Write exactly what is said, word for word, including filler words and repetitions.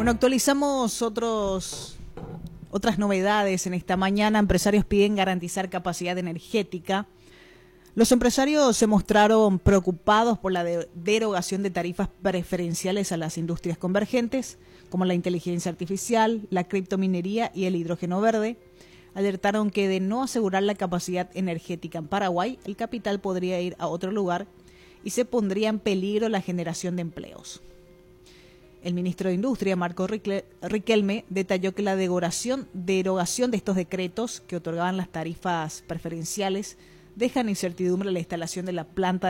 Bueno, actualizamos otros, otras novedades en esta mañana. Empresarios piden garantizar capacidad energética. Los empresarios se mostraron preocupados por la de- derogación de tarifas preferenciales a las industrias convergentes, como la inteligencia artificial, la criptominería y el hidrógeno verde. Alertaron que de no asegurar la capacidad energética en Paraguay, el capital podría ir a otro lugar y se pondría en peligro la generación de empleos. El ministro de Industria, Marco Riquelme, detalló que la derogación, derogación de estos decretos que otorgaban las tarifas preferenciales dejan incertidumbre la instalación de la planta